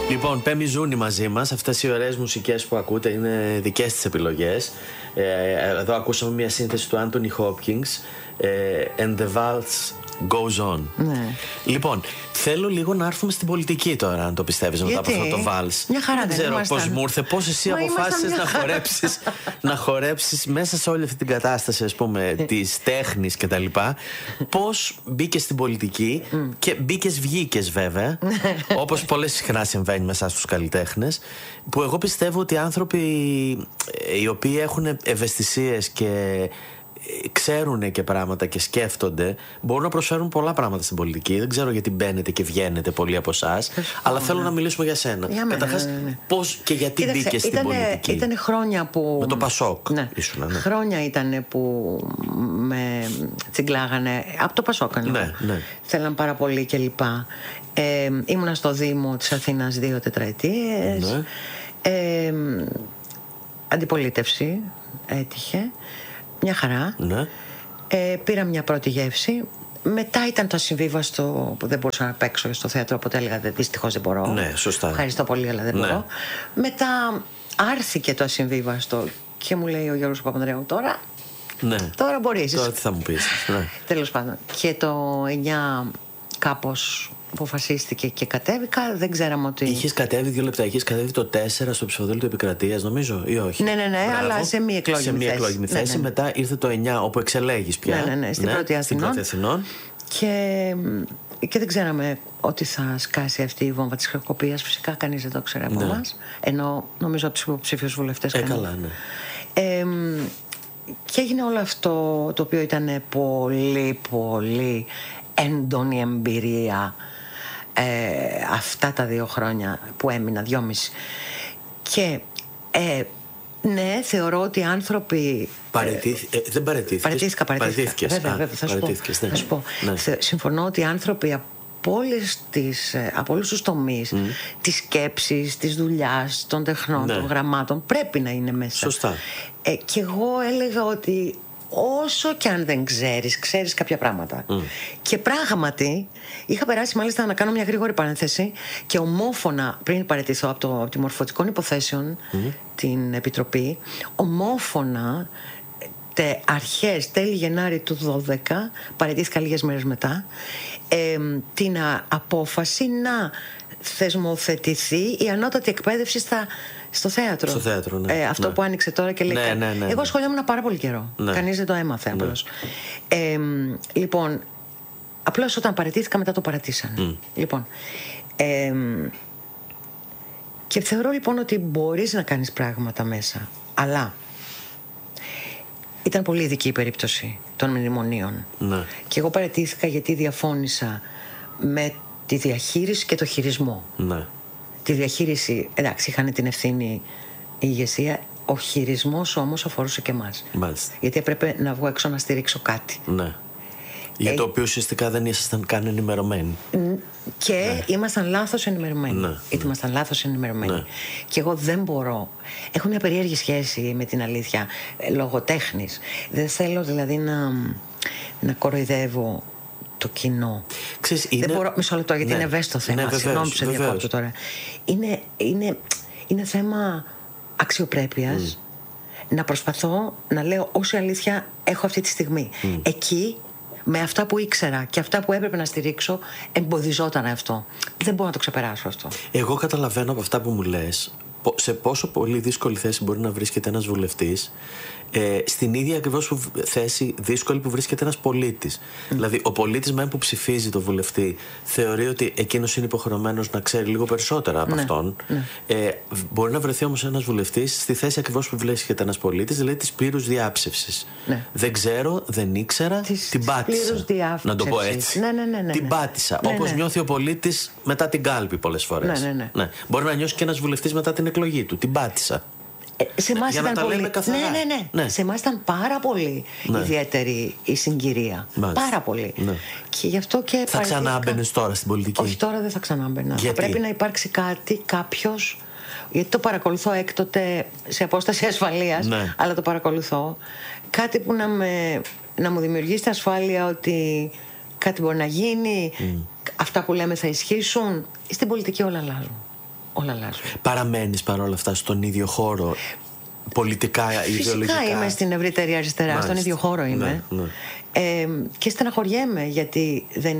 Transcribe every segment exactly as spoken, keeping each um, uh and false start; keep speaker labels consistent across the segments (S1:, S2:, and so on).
S1: Λοιπόν, Πέμη Ζούνη μαζί μας. Αυτές οι ωραίες μουσικές που ακούτε είναι δικές της επιλογές. ε, Εδώ ακούσαμε μια σύνθεση του Άντονι Χόπκινγκς, ε, And the Waltz Goes On.
S2: Ναι.
S1: Λοιπόν, θέλω λίγο να έρθουμε στην πολιτική τώρα, αν το πιστεύεις, μετά από αυτό το βάλς.
S2: Μια χαρά,
S1: δεν
S2: δεν
S1: ξέρω
S2: ήμασταν.
S1: πώς μου ήρθε, πώς εσύ
S2: Μα
S1: αποφάσισες
S2: ήμασταν
S1: να
S2: μια
S1: χορέψεις, να χορέψεις μέσα σε όλη αυτή την κατάσταση, ας πούμε, της τέχνης κτλ. Πώς μπήκες στην πολιτική και μπήκες, βγήκες βέβαια, όπως πολλές συχνά συμβαίνει μέσα στους καλλιτέχνες, που εγώ πιστεύω ότι άνθρωποι οι οποίοι έχουν ευαισθησίες και ξέρουν και πράγματα και σκέφτονται μπορούν να προσφέρουν πολλά πράγματα στην πολιτική. Δεν ξέρω γιατί μπαίνετε και βγαίνετε πολλοί από εσάς, αλλά θέλω να μιλήσουμε για σένα.
S2: Για μένα,
S1: Καταρχάς,
S2: ναι, ναι.
S1: πώς και γιατί μπήκες στην
S2: ήτανε,
S1: πολιτική?
S2: Ήτανε χρόνια που.
S1: Με το Πασόκ.
S2: Ναι.
S1: Ήσουνα, ναι.
S2: Χρόνια ήταν που με τσιγκλάγανε. Από το Πασόκ, ναι.
S1: Ναι, ναι.
S2: Θέλαν πάρα πολύ κλπ. Ε, ήμουνα στο Δήμο της Αθήνας δύο τετραετίες.
S1: Ναι.
S2: Ε, αντιπολίτευση έτυχε. Μια χαρά.
S1: Ναι.
S2: Ε, πήρα μια πρώτη γεύση. Μετά ήταν το ασυμβίβαστο που δεν μπορούσα να παίξω στο θέατρο, οπότε έλεγα δυστυχώς δεν μπορώ.
S1: Ναι, σωστά.
S2: Ευχαριστώ πολύ, αλλά δεν
S1: Ναι.
S2: μπορώ. Μετά άρθηκε το ασυμβίβαστο και μου λέει ο Γιώργος Παπανδρέου, τώρα,
S1: Ναι.
S2: τώρα μπορείς.
S1: Τώρα τι θα μου πεις? Ναι.
S2: Τέλος πάντων. Και το εννιά κάπως αποφασίστηκε και κατέβηκα. Δεν ξέραμε ότι.
S1: Είχες κατέβει δύο λεπτά, είχες κατέβει το τέσσερα στο ψηφοδέλτιο επικρατείας, νομίζω, ή όχι?
S2: Ναι, ναι, ναι,
S1: Μπράβο.
S2: αλλά σε μη εκλογική
S1: σε μη
S2: θέση.
S1: εκλογική
S2: Ναι,
S1: θέση.
S2: ναι, ναι.
S1: Μετά ήρθε το εννιά, όπου εξελέγεις πια.
S2: Ναι, ναι, ναι, στην πρώτη Αθηνών.
S1: Αθηνών.
S2: Και, και δεν ξέραμε ότι θα σκάσει αυτή η βόμβα της χρεοκοπίας. Φυσικά κανείς δεν το ξέρει από
S1: Ναι.
S2: εμάς. Ενώ νομίζω από τους υποψήφιους βουλευτές
S1: Ε,
S2: κανείς.
S1: καλά, ναι.
S2: Ε, και έγινε όλο αυτό το οποίο ήταν πολύ πολύ έντονη εμπειρία ε, αυτά τα δύο χρόνια που έμεινα, δυόμιση. Και ε, ναι, θεωρώ ότι οι άνθρωποι.
S1: Παραιτήθη, ε, δεν παραιτήθηκες.
S2: Παραιτήθηκα, παραιτήθηκα. Βέβαια,
S1: Α,
S2: βέβαια, θα σου πω.
S1: παραιτήθηκες, ναι.
S2: Θα σου πω.
S1: Ναι.
S2: Θε- Συμφωνώ ότι οι άνθρωποι από, όλες τις, ε, από όλους τους τομείς mm. της σκέψης, της δουλειάς, των τεχνών,
S1: Ναι.
S2: των γραμμάτων πρέπει να είναι μέσα.
S1: Σωστά.
S2: Ε, και εγώ έλεγα ότι όσο και αν δεν ξέρεις, ξέρεις κάποια πράγματα. Mm. Και πράγματι είχα περάσει, μάλιστα, να κάνω μια γρήγορη παρένθεση, και ομόφωνα πριν παραιτηθώ από, το, από τη Μορφωτικών Υποθέσεων, mm. την Επιτροπή, ομόφωνα τε, αρχές τέλη Γενάρη του δώδεκα, παραιτήθηκα λίγες μέρες μετά, ε, την α, απόφαση να θεσμοθετηθεί η ανώτατη εκπαίδευση στα, στο θέατρο.
S1: Στο θέατρο, ναι.
S2: Ε, αυτό
S1: ναι.
S2: που άνοιξε τώρα και λέει.
S1: Ναι, ναι, ναι, ναι.
S2: Εγώ ασχολιόμουν πάρα πολύ καιρό.
S1: Ναι.
S2: Κανείς δεν το έμαθε απλώς. Ναι. Ε, λοιπόν, απλώς όταν παραιτήθηκα, μετά το παρατήσανε. Mm. Λοιπόν, ε, και θεωρώ λοιπόν ότι μπορείς να κάνεις πράγματα μέσα, αλλά ήταν πολύ ειδική η περίπτωση των μνημονίων. Ναι. Και εγώ παραιτήθηκα γιατί διαφώνησα με τη διαχείριση και το χειρισμό. Ναι. Τη διαχείριση, εντάξει, είχαν την ευθύνη η ηγεσία. Ο χειρισμός όμως αφορούσε και εμάς. Μάλιστα. Γιατί έπρεπε να βγω έξω να στηρίξω κάτι.
S1: Ναι. Για το οποίο ουσιαστικά δεν ήσασταν καν ενημερωμένοι.
S2: Και ναι. ήμασταν λάθος ενημερωμένοι.
S1: Ναι.
S2: Γιατί ήμασταν λάθος ενημερωμένοι. Ναι. Και εγώ δεν μπορώ. Έχω μια περίεργη σχέση με την αλήθεια, λόγω τέχνης. Δεν θέλω δηλαδή να, να κοροϊδεύω το κοινό.
S1: Ξέρεις, είναι...
S2: Δεν μπορώ, μισό λεπτό, γιατί ναι. είναι ευαίσθητο θέμα. Ναι, συγγνώμη που σε διακόπτω τώρα. Είναι, είναι, είναι θέμα αξιοπρέπειας. Mm. Να προσπαθώ να λέω όση αλήθεια έχω αυτή τη στιγμή. Mm. Εκεί, με αυτά που ήξερα και αυτά που έπρεπε να στηρίξω, εμποδιζόταν αυτό. Δεν μπορώ να το ξεπεράσω αυτό.
S1: Εγώ καταλαβαίνω από αυτά που μου λες σε πόσο πολύ δύσκολη θέση μπορεί να βρίσκεται ένας βουλευτής, ε, στην ίδια ακριβώς που θέση δύσκολη που βρίσκεται ένας πολίτης. Mm. Δηλαδή, ο πολίτης μεν που ψηφίζει το βουλευτή θεωρεί ότι εκείνος είναι υποχρεωμένος να ξέρει λίγο περισσότερα από ναι. αυτόν. Ναι. Ε, μπορεί να βρεθεί όμως ένας βουλευτής στη θέση ακριβώς που βρίσκεται ένας πολίτης, δηλαδή της πλήρους διάψευσης. Ναι. Δεν ξέρω, δεν ήξερα, της, την πάτησα. Να το πω έτσι.
S2: Ναι, ναι, ναι, ναι,
S1: την πάτησα. Ναι, όπως ναι. νιώθει ο πολίτης μετά την κάλπη πολλές φορές.
S2: Ναι, ναι, ναι.
S1: Ναι. Μπορεί να νιώσει και ένας βουλευτής μετά την εκλογή του. Την πάτησα.
S2: Ε, σε εμάς ήταν πολύ. Ναι, ναι, ναι, ναι. Σε εμάς ήταν πάρα πολύ ναι. ιδιαίτερη η συγκυρία. Μάλιστα. Πάρα πολύ. Ναι. Και γι' αυτό και.
S1: Θα ξανάμπαινες τώρα στην πολιτική?
S2: Όχι, τώρα δεν θα ξανάμπαινα.
S1: Γιατί?
S2: Θα πρέπει να υπάρξει κάτι, κάποιος. Γιατί το παρακολουθώ έκτοτε σε απόσταση ασφαλείας, ναι. αλλά το παρακολουθώ. Κάτι που να, με, να μου δημιουργήσει την ασφάλεια ότι κάτι μπορεί να γίνει, mm. αυτά που λέμε θα ισχύσουν. Στην πολιτική όλα αλλάζουν. Όλα αλλάζουν.
S1: Παραμένεις παρόλα αυτά στον ίδιο χώρο, πολιτικά,
S2: Φυσικά
S1: ιδεολογικά?
S2: Φυσικά είμαι στην ευρύτερη αριστερά. Μάλιστα. Στον ίδιο χώρο είμαι.
S1: Ναι, ναι.
S2: Ε, και στεναχωριέμαι γιατί δεν,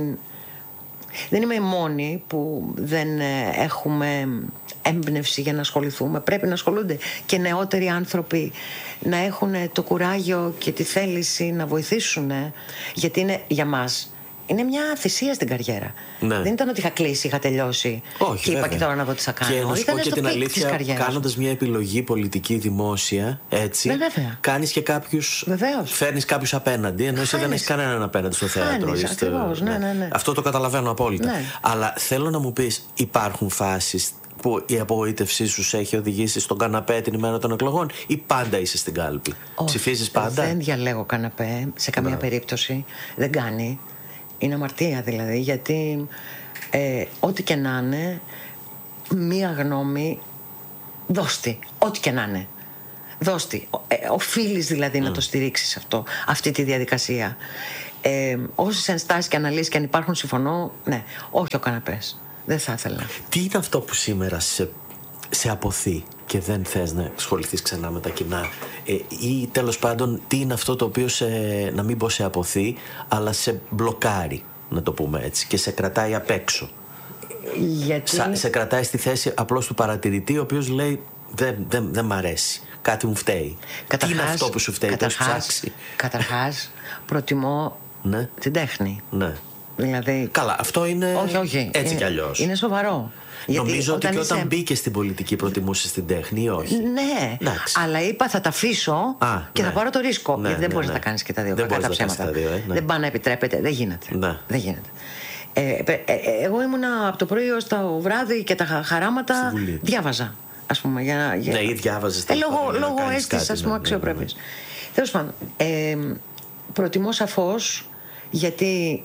S2: δεν είμαι η μόνη που δεν έχουμε έμπνευση για να ασχοληθούμε. Πρέπει να ασχολούνται και νεότεροι άνθρωποι να έχουν το κουράγιο και τη θέληση να βοηθήσουν, γιατί είναι για μας. Είναι μια θυσία στην καριέρα. Ναι. Δεν ήταν ότι είχα κλείσει, είχα τελειώσει.
S1: Όχι,
S2: και είπα
S1: βέβαια.
S2: Και τώρα να δω τι θα κάνω.
S1: Και να σου πω και την αλήθεια, κάνοντας μια επιλογή πολιτική δημόσια, έτσι, κάνεις και κάποιους. Φέρνεις κάποιους απέναντι, ενώ εσύ δεν έχεις κανέναν απέναντι στο θέατρο.
S2: Χάνεις, ακριβώς, ναι, ναι, ναι.
S1: Αυτό το καταλαβαίνω απόλυτα. Ναι. Αλλά θέλω να μου πεις, υπάρχουν φάσεις που η απογοήτευσή σου σε έχει οδηγήσει στον καναπέ την ημέρα των εκλογών, ή πάντα είσαι στην κάλπη? Ψηφίζεις πάντα?
S2: Δεν διαλέγω καναπέ σε καμία ναι. περίπτωση. Δεν κάνει. Είναι αμαρτία δηλαδή, γιατί ε, ό,τι και να είναι, μία γνώμη δώστη, ό,τι και να είναι. Δώστη. Ε, οφείλεις δηλαδή mm. να το στηρίξεις αυτό, αυτή τη διαδικασία. Ε, όσες ενστάσεις και αναλύσεις και αν υπάρχουν, συμφωνώ, ναι, όχι ο καναπές. Δεν θα ήθελα.
S1: Τι είναι αυτό που σήμερα σε, σε αποθεί και δεν θες να ασχοληθείς ξανά με τα κοινά, ε, ή τέλος πάντων τι είναι αυτό το οποίο σε, να μην πω σε αποθεί, αλλά σε μπλοκάρει, να το πούμε έτσι, και σε κρατάει απ' έξω?
S2: Γιατί...
S1: Σα, σε κρατάει στη θέση απλώς του παρατηρητή, ο οποίος λέει δεν, δεν, δεν μ' αρέσει, κάτι μου φταίει.
S2: Καταρχάς,
S1: τι είναι αυτό που σου φταίει?
S2: Καταρχάς, καταρχάς προτιμώ ναι. την τέχνη.
S1: Ναι.
S2: Δηλαδή...
S1: Καλά, αυτό είναι
S2: όχι, όχι.
S1: έτσι
S2: είναι,
S1: κι αλλιώς.
S2: Είναι σοβαρό.
S1: Γιατί νομίζω ότι και όταν
S2: είσαι...
S1: μπήκε στην πολιτική προτιμούσες την τέχνη ή όχι?
S2: Ναι, εντάξει. Αλλά είπα θα τα αφήσω Α, και ναι. θα πάρω το ρίσκο.
S1: Ναι,
S2: γιατί δεν
S1: ναι,
S2: μπορείς
S1: ναι.
S2: να τα κάνεις και τα δύο.
S1: Δεν
S2: κακά τα ψέματα.
S1: Τα δύο, ε, ναι.
S2: Δεν πάει να επιτρέπεται. Δεν γίνεται.
S1: Ναι.
S2: Δεν γίνεται. Ε, ε, ε, εγώ ήμουνα από το πρωί ως το βράδυ και τα χαράματα διάβαζα. Ας πούμε, για, για...
S1: Ναι, ή διάβαζες
S2: ε, λόγω λόγω αίσθησης, ας πούμε, αξιοπρέπειας. Τέλος πάντων, ε, προτιμώ σαφώς, γιατί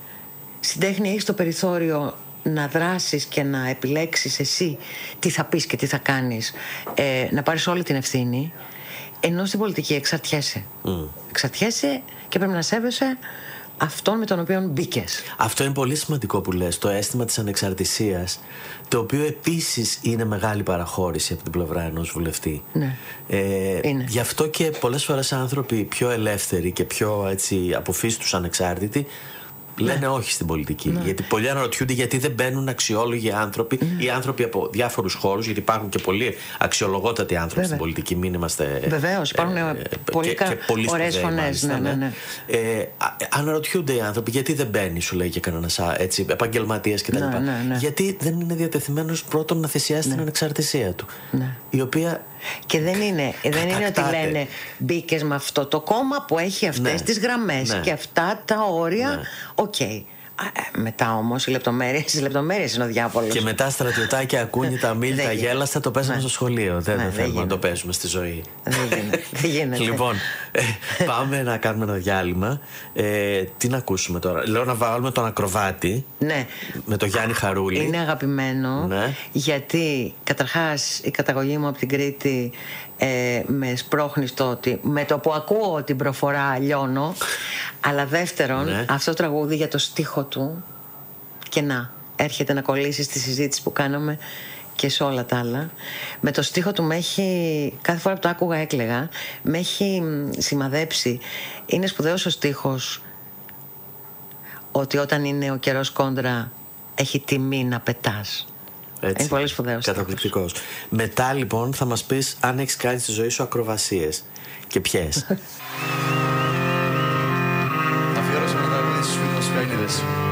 S2: στην τέχνη έχεις το περιθώριο να δράσεις και να επιλέξεις εσύ τι θα πεις και τι θα κάνεις, ε, να πάρεις όλη την ευθύνη, ενώ στην πολιτική εξαρτιέσαι. Mm. Εξαρτιέσαι και πρέπει να σέβεσαι αυτόν με τον οποίο μπήκες.
S1: Αυτό είναι πολύ σημαντικό που λες, το αίσθημα της ανεξαρτησίας, το οποίο επίσης είναι μεγάλη παραχώρηση από την πλευρά ενός βουλευτή.
S2: Ναι.
S1: Ε, γι' αυτό και πολλές φορές άνθρωποι πιο ελεύθεροι και πιο έτσι, από φύση τους ανεξάρτητοι λένε ναι. όχι στην πολιτική. Ναι. Γιατί πολλοί αναρωτιούνται γιατί δεν μπαίνουν αξιόλογοι άνθρωποι ναι. ή άνθρωποι από διάφορους χώρους, γιατί υπάρχουν και πολλοί αξιολογότατοι άνθρωποι Βέβαια. στην πολιτική. Μην είμαστε.
S2: Βεβαίως, υπάρχουν ε, πολύ, κα... πολύ ωραίες φωνές. Ναι, ναι, ναι.
S1: ε, αναρωτιούνται οι άνθρωποι γιατί δεν μπαίνει, σου λέει και κανένας επαγγελματίας κτλ. Ναι, ναι, ναι. Γιατί δεν είναι διατεθειμένος πρώτον να θυσιάσει ναι. την ανεξαρτησία του. Ναι. Η οποία.
S2: Και δεν είναι, δεν είναι ότι λένε μπήκες με αυτό το κόμμα που έχει αυτές ναι. τις γραμμές ναι. και αυτά τα όρια. Ναι. Οκ. Okay. Μετά όμως οι λεπτομέρειες, οι λεπτομέρειες είναι ο διάβολος.
S1: Και μετά στρατιωτάκια, ακούνητα, μίλητα, γέλαστα, το παίζαμε ναι. στο σχολείο. Δεν, ναι, δεν θέλουμε να το παίζουμε στη ζωή.
S2: Δεν γίνεται. Δεν γίνεται.
S1: Λοιπόν, ε, πάμε να κάνουμε ένα διάλειμμα. Ε, τι να ακούσουμε τώρα? Λέω να βάλουμε τον Ακροβάτη.
S2: Ναι.
S1: Με τον Γιάννη Χαρούλη.
S2: Είναι αγαπημένο. Ναι. Γιατί καταρχάς η καταγωγή μου από την Κρήτη ε, με σπρώχνει στο ότι με το που ακούω την προφορά λιώνω. Αλλά δεύτερον, ναι. αυτό το τραγούδι για το στίχο του, και να έρχεται να κολλήσει στη συζήτηση που κάναμε και σε όλα τα άλλα, με το στίχο του με έχει, κάθε φορά που το άκουγα έκλαιγα, με έχει σημαδέψει. Είναι σπουδαίος ο στίχος ότι όταν είναι ο καιρός κόντρα έχει τιμή να πετάς. Έτσι, είναι πολύ σπουδαίος.
S1: Καταπληκτικός. Μετά λοιπόν θα μας πεις αν έχεις κάνει στη ζωή σου ακροβασίες και ποιες.
S3: Αφιέρωσαμε ένα τραγούδι στους φίλους μας που